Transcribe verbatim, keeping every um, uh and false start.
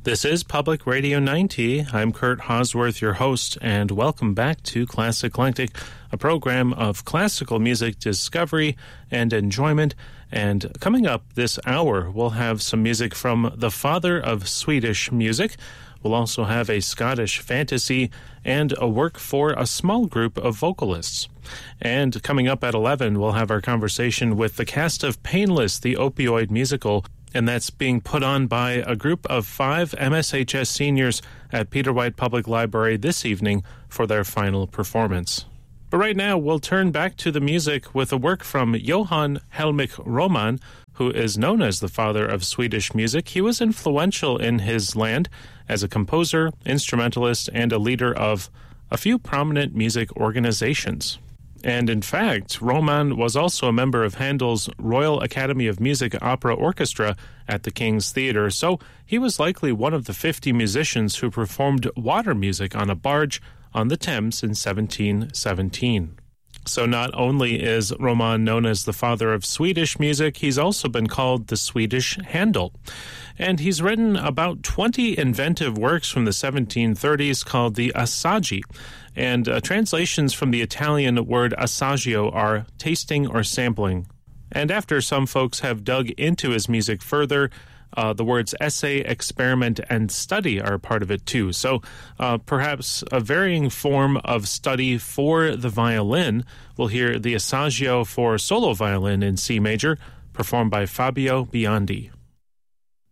This is Public Radio ninety. I'm Kurt Hosworth, your host, and welcome back to Classic Eclectic, a program of classical music discovery and enjoyment. And coming up this hour, we'll have some music from the father of Swedish music. We'll also have a Scottish fantasy and a work for a small group of vocalists. And coming up at eleven, we'll have our conversation with the cast of Painless, the opioid musical, and that's being put on by a group of five M S H S seniors at Peter White Public Library this evening for their final performance. But right now, we'll turn back to the music with a work from Johan Helmich Roman, who is known as the father of Swedish music. He was influential in his land as a composer, instrumentalist, and a leader of a few prominent music organizations. And in fact, Roman was also a member of Handel's Royal Academy of Music Opera Orchestra at the King's Theatre, so he was likely one of the fifty musicians who performed water music on a barge on the Thames in seventeen seventeen. So not only is Roman known as the father of Swedish music, he's also been called the Swedish Handel. And he's written about twenty inventive works from the seventeen thirties called the Assaggi. And uh, translations from the Italian word assaggio are tasting or sampling. And after some folks have dug into his music further, Uh, the words essay, experiment, and study are part of it too. So uh, perhaps a varying form of study for the violin. We'll hear the Assaggio for solo violin in C major, performed by Fabio Biondi.